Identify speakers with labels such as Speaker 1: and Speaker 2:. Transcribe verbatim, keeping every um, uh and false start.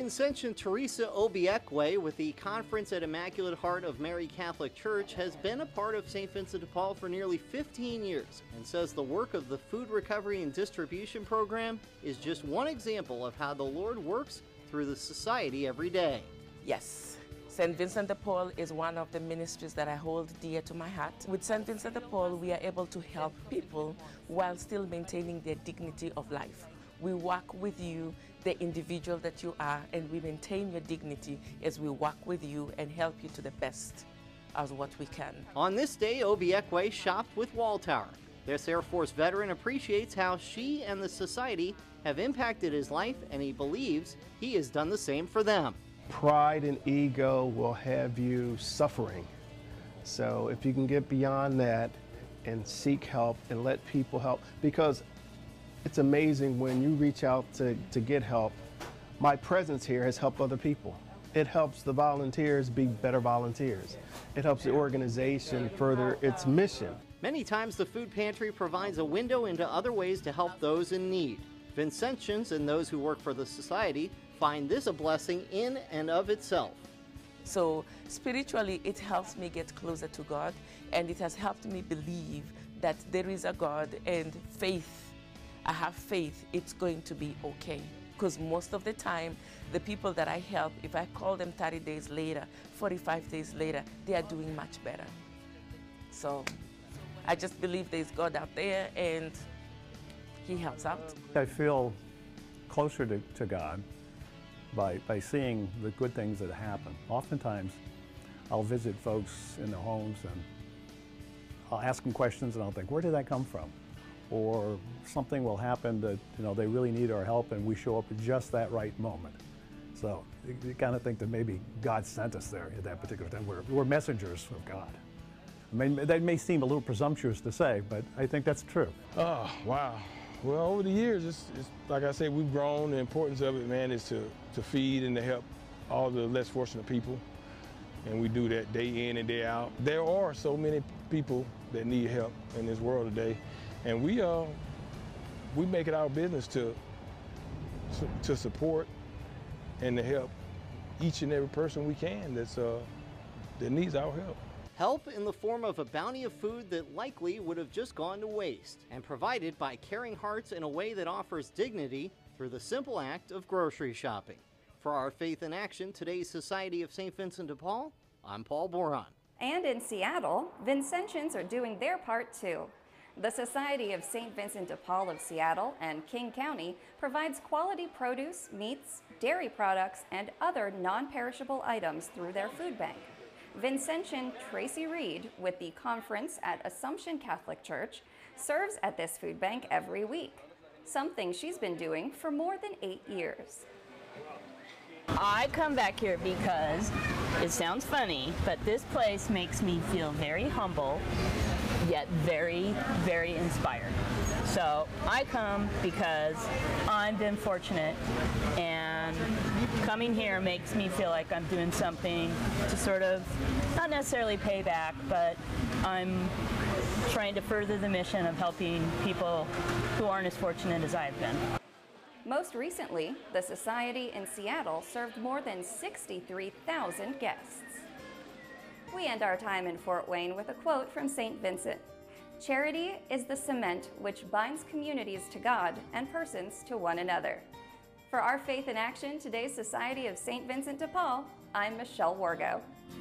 Speaker 1: Vincentian Teresa Obiekwe with the Conference at Immaculate Heart of Mary Catholic Church has been a part of Saint Vincent de Paul for nearly fifteen years and says the work of the Food Recovery and Distribution Program is just one example of how the Lord works through the society every day.
Speaker 2: Yes. Saint Vincent de Paul is one of the ministries that I hold dear to my heart. With Saint Vincent de Paul, we are able to help people while still maintaining their dignity of life. We walk with you, the individual that you are, and we maintain your dignity as we walk with you and help you to the best as what we can.
Speaker 1: On this day, Obiekwe shopped with Walltower. This Air Force veteran appreciates how she and the society have impacted his life, and he believes he has done the same for them.
Speaker 3: Pride and ego will have you suffering. So if you can get beyond that and seek help and let people help, because it's amazing when you reach out to, to get help. My presence here has helped other people. It helps the volunteers be better volunteers. It helps the organization further its mission.
Speaker 1: Many times the food pantry provides a window into other ways to help those in need. Vincentians and those who work for the society find this a blessing in and of itself.
Speaker 2: So spiritually, it helps me get closer to God, and it has helped me believe that there is a God, and faith. I have faith it's going to be okay. Because most of the time, the people that I help, if I call them thirty days later, forty-five days later, they are doing much better. So I just believe there's God out there and He helps out.
Speaker 4: I feel closer to, to God by, by seeing the good things that happen. Oftentimes, I'll visit folks in their homes and I'll ask them questions and I'll think, where did that come from? Or something will happen that, you know, they really need our help and we show up at just that right moment. So you, you kind of think that maybe God sent us there at that particular time. We're, we're messengers of God. I mean, that may seem a little presumptuous to say, but I think that's true.
Speaker 5: Oh, wow. Well, over the years, it's, it's like I said, we've grown. The importance of it, man, is to, to feed and to help all the less fortunate people. And we do that day in and day out. There are so many people that need help in this world today. And we uh, we make it our business to, to to support and to help each and every person we can that's uh, that needs our help.
Speaker 1: Help in the form of a bounty of food that likely would have just gone to waste, and provided by caring hearts in a way that offers dignity through the simple act of grocery shopping. For our Faith in Action, today's Society of Saint Vincent de Paul, I'm Paul Boron.
Speaker 6: And in Seattle, Vincentians are doing their part too. The Society of Saint Vincent de Paul of Seattle and King County provides quality produce, meats, dairy products, and other non-perishable items through their food bank. Vincentian Tracy Reed with the Conference at Assumption Catholic Church serves at this food bank every week, something she's been doing for more than eight years.
Speaker 7: I come back here because it sounds funny, but this place makes me feel very humble, yet very, very inspired. So I come because I've been fortunate, and coming here makes me feel like I'm doing something to sort of, not necessarily pay back, but I'm trying to further the mission of helping people who aren't as fortunate as I've been.
Speaker 6: Most recently, the Society in Seattle served more than sixty-three thousand guests. We end our time in Fort Wayne with a quote from Saint Vincent. Charity is the cement which binds communities to God and persons to one another. For our Faith in Action, today's Society of Saint Vincent de Paul, I'm Michelle Wargo.